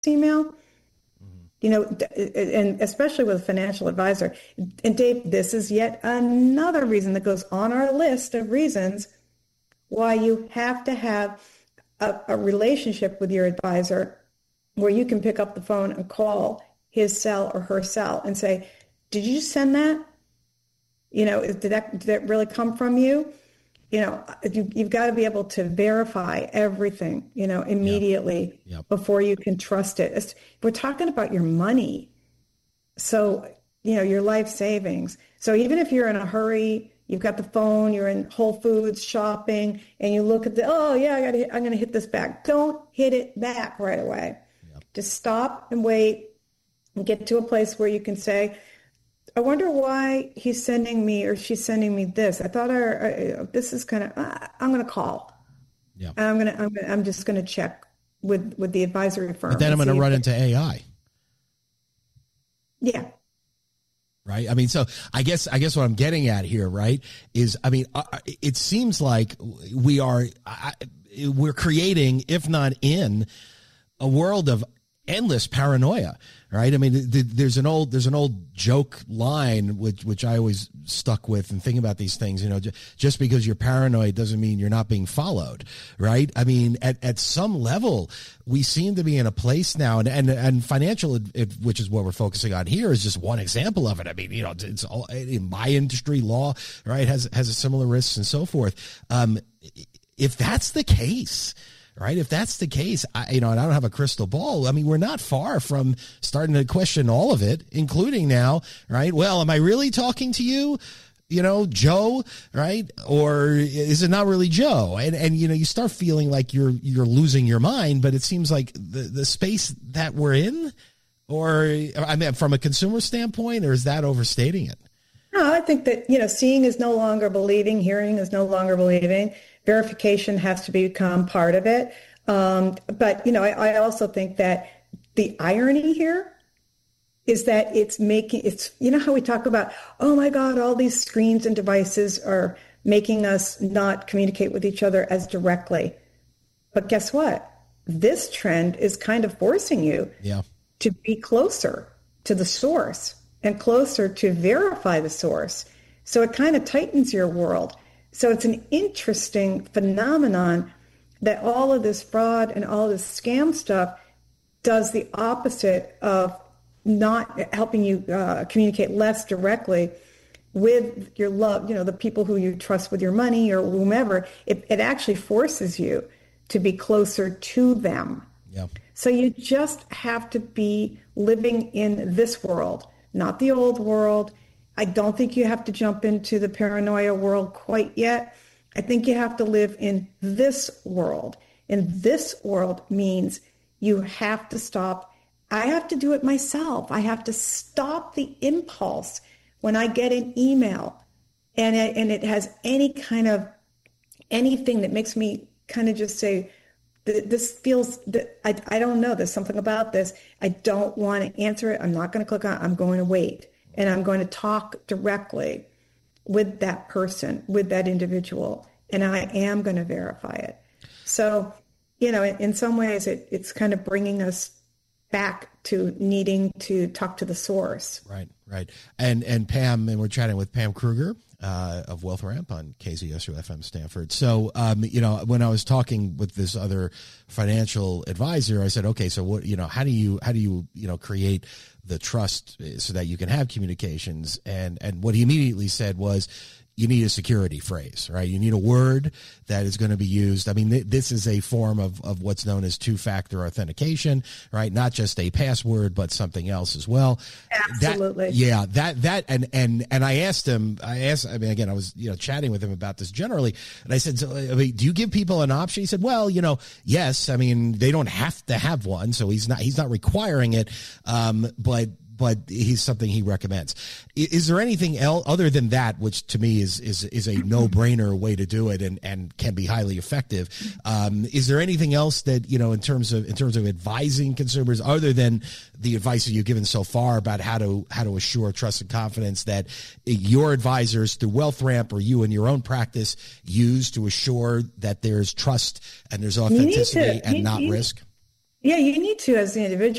email. And especially with a financial advisor. And Dave, this is yet another reason that goes on our list of reasons why you have to have a relationship with your advisor where you can pick up the phone and call his cell or her cell and say, did you send that? Did that really come from you? You've got to be able to verify everything, immediately before you can trust it. We're talking about your money. So, your life savings. So even if you're in a hurry, you've got the phone, you're in Whole Foods shopping, and you look at I'm going to hit this back. Don't hit it back right away. Yep. Just stop and wait and get to a place where you can say, I wonder why he's sending me or she's sending me this. I thought this is kind of. I'm going to call. Yeah. I'm just going to check with the advisory firm. But then I'm going to run into AI. Yeah. Right. I mean, so I guess what I'm getting at here, right, is it seems like we're creating, if not in, a world of endless paranoia. Right. I mean, there's an old joke line which I always stuck with and think about these things. Just because you're paranoid doesn't mean you're not being followed. Right. I mean, at some level, we seem to be in a place now, and financial, which is what we're focusing on here, is just one example of it. I mean, it's all in my industry, law, right, has a similar risks and so forth. If that's the case. Right. If that's the case, and I don't have a crystal ball. I mean, we're not far from starting to question all of it, including now. Right. Well, am I really talking to you? Joe, right? Or is it not really Joe? And you start feeling like you're losing your mind, but it seems like the space that we're in, or I mean, from a consumer standpoint, or is that overstating it? No, I think that, seeing is no longer believing, hearing is no longer believing. Verification has to become part of it. But, I also think that the irony here is that it's how we talk about, oh my God, all these screens and devices are making us not communicate with each other as directly. But guess what? This trend is kind of forcing you to be closer to the source and closer to verify the source. So it kind of tightens your world. So it's an interesting phenomenon that all of this fraud and all this scam stuff does the opposite of not helping you communicate less directly with your love, the people who you trust with your money or whomever. It actually forces you to be closer to them. Yeah. So you just have to be living in this world, not the old world. I don't think you have to jump into the paranoia world quite yet. I think you have to live in this world. And this world means you have to stop. I have to do it myself. I have to stop the impulse when I get an email and it has anything that makes me kind of just say, this feels, I don't know, there's something about this. I don't want to answer it. I'm not going to click on it. I'm going to wait. And I'm going to talk directly with that person, with that individual, and I am going to verify it. So, in some ways, it's kind of bringing us back to needing to talk to the source. Right. And Pam, and we're chatting with Pam Kruger of Wealth Ramp on KZSU FM Stanford. So, when I was talking with this other financial advisor, I said, okay, so what, how do you create the trust so that you can have communications? And what he immediately said was, you need a security phrase, right? You need a word that is going to be used. I mean, this is a form of what's known as two-factor authentication, right? Not just a password, but something else as well. Absolutely. And I asked him, I was, chatting with him about this generally. And I said, so, do you give people an option? He said, well, yes. I mean, they don't have to have one. So he's not requiring it. But he's something he recommends. Is there anything else other than that, which to me is a no-brainer way to do it and can be highly effective? Is there anything else that, in terms of advising consumers, other than the advice that you've given so far about how to assure trust and confidence that your advisors through Wealth Ramp or you in your own practice use to assure that there's trust and there's authenticity and not risk? Yeah, you need to, as the individual,